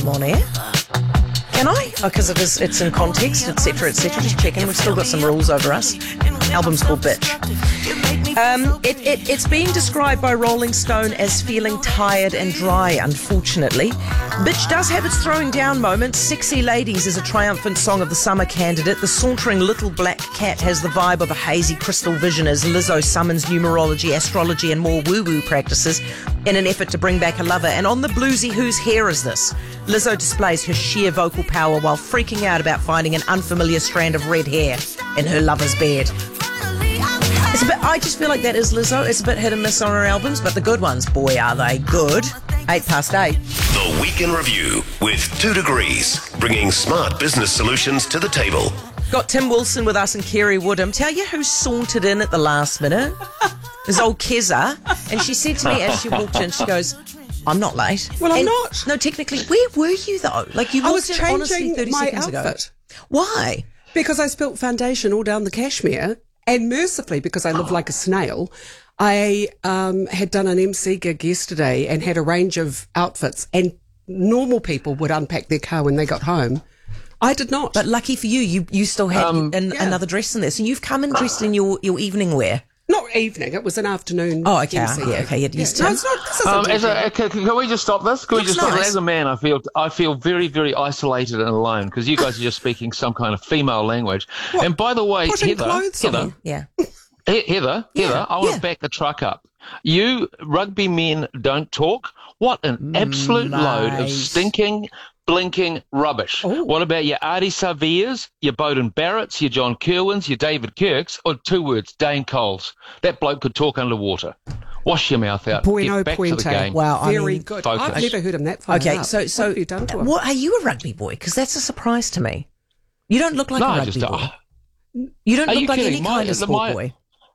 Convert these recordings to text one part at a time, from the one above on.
I'm on air. Can I? Because it's in context, etc., etc. Just checking. We've still got some rules over us. Album's called Bitch. It's being described by Rolling Stone as feeling tired and dry, unfortunately. Bitch does have its throwing down moments. Sexy Ladies is a triumphant song of the summer candidate. The sauntering little black cat has the vibe of a hazy crystal vision as Lizzo summons numerology, astrology and more woo-woo practices in an effort to bring back a lover. And on the bluesy Whose Hair Is This? Lizzo displays her sheer vocal power while freaking out about finding an unfamiliar strand of red hair in her lover's bed. I just feel like that is Lizzo. It's a bit hit and miss on her albums, but the good ones, boy, are they good. 8:08. The Week in Review with 2 Degrees, bringing smart business solutions to the table. Got Tim Wilson with us and Kerry Woodham. Tell you who sauntered in at the last minute? There's old Keza. And she said to me as she walked in, she goes, I'm not late. Well, I'm not. No, technically, where were you though? Like you walked in honestly 30 my seconds outfit. ago. Why? Because I spilt foundation all down the cashmere, and mercifully, because I live like a snail, I had done an MC gig yesterday and had a range of outfits, and normal people would unpack their car when they got home. I did not. But lucky for you, you still had another dress in there. So you've come in dressed in your evening wear. Not evening, it was an afternoon. Oh, okay. MC Yeah, okay. Yes, no, Tim. it's not. This isn't Can we just stop this? Can we just stop? nice. As a man, I feel very, very isolated and alone because you guys are just speaking some kind of female language. What? And by the way, Putting clothes on. Yeah. Heather, I want to back the truck up. You rugby men don't talk. What an absolute load of stinking, blinking rubbish. Ooh. What about your Artie Saviers, your Bowden Barretts, your John Kerwins, your David Kirks, or 2 words, Dane Coles? That bloke could talk underwater. Wash your mouth out. Bueno Get back to the puente. game. Wow. Very good. focus. I've never heard him that far Okay, out. so What have you done to him? what are you a rugby boy? Because that's a surprise to me. You don't look like No, a I rugby just boy. You don't Are look you like kidding? any kind of sport boy.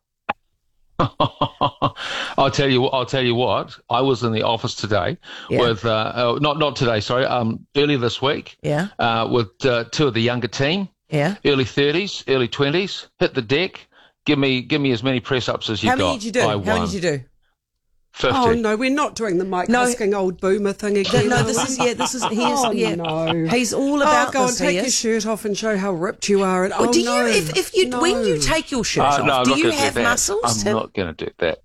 I'll tell you what. I was in the office today with not today. Sorry, earlier this week. Yeah. With 2 of the younger team. Yeah. Early 30s, early 20s. Hit the deck. Give me as many press ups as you got. How many did you do? How many did you do? 50. Oh no, we're not doing the Mike Husking old boomer thing again. No, are this we? is no. He's all about go on, this. take he your is. shirt off and show how ripped you are. And Well, do no, you if you no. when you take your shirt off, No, I'm do not you gonna do have that. muscles? I'm Tim? not going to do that.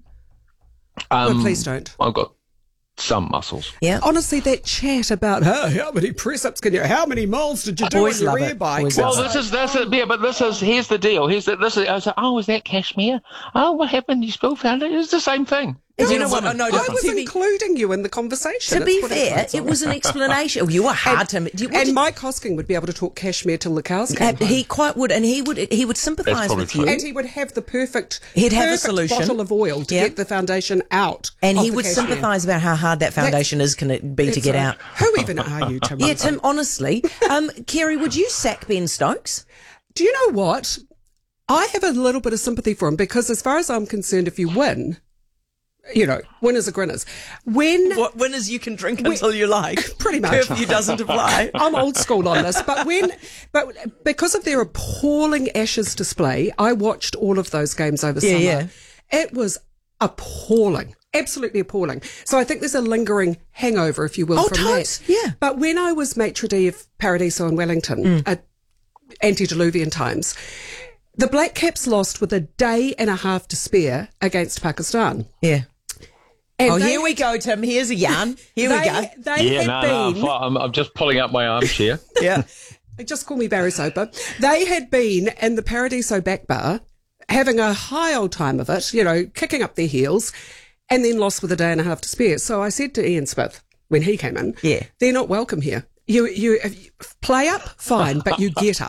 No, please don't. I've got some muscles. Yeah. Honestly, that chat about how many press-ups can you, how many miles did you do Boys on your love air it. bike? Boys Well, love here's the deal. I was like, oh, is that cashmere? Oh, what happened? You spilled foundation? It's the same thing. You know what? No, I was including you in the conversation. To be That's what fair, was. it was an explanation. You were hard to. And Mike Hosking would be able to talk cashmere till the cows came home. He quite would, and he would sympathise probably with you. true. And he would have the perfect a solution. bottle of oil to Yeah. get the foundation out. And of he the would cashmere. sympathise about how hard that foundation is going to be to That's get right. out. Who even are you, Tim? Yeah, Tim. Honestly, Kerry, would you sack Ben Stokes? Do you know what? I have a little bit of sympathy for him because, as far as I'm concerned, if you win, winners are grinners. What winners you can drink until you like. Pretty much. Curfew doesn't apply. I'm old school on this, but because of their appalling Ashes display, I watched all of those games over summer. Yeah. It was appalling. Absolutely appalling. So I think there's a lingering hangover, if you will, from totes, that. yeah. But when I was maitre d' of Paradiso in Wellington at antediluvian times, the Black Caps lost with a day and a half to spare against Pakistan. Yeah. And Here we go, Tim. Here's a yarn. Here we go. They had been... I'm just pulling up my armchair. Yeah. Just call me Barry Soper. They had been in the Paradiso back bar, having a high old time of it, kicking up their heels, and then lost with a day and a half to spare. So I said to Ian Smith when he came in, Yeah. they're not welcome here. You play up, fine, but you get